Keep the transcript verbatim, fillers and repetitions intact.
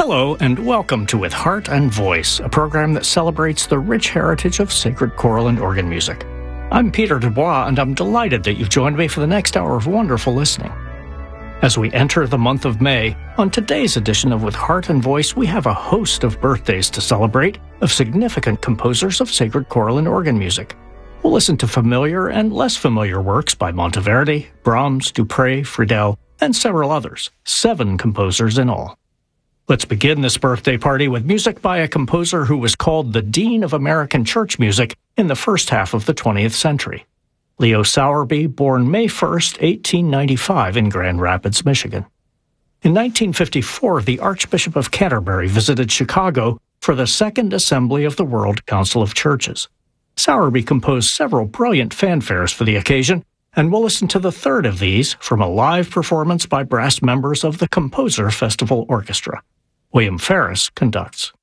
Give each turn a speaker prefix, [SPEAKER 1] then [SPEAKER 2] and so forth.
[SPEAKER 1] Hello, and welcome to With Heart and Voice, a program that celebrates the rich heritage of sacred choral and organ music. I'm Peter Dubois, and I'm delighted that you've joined me for the next hour of wonderful listening. As we enter the month of May, on today's edition of With Heart and Voice, we have a host of birthdays to celebrate of significant composers of sacred choral and organ music. We'll listen to familiar and less familiar works by Monteverdi, Brahms, Dupre, Friedel, and several others, seven composers in all. Let's begin this birthday party with music by a composer who was called the Dean of American Church Music in the first half of the twentieth century. Leo Sowerby, born May first, eighteen ninety-five in Grand Rapids, Michigan. In nineteen fifty-four, the Archbishop of Canterbury visited Chicago for the Second Assembly of the World Council of Churches. Sowerby composed several brilliant fanfares for the occasion, and we'll listen to the third of these from a live performance by brass members of the Composer Festival Orchestra. William Ferris conducts.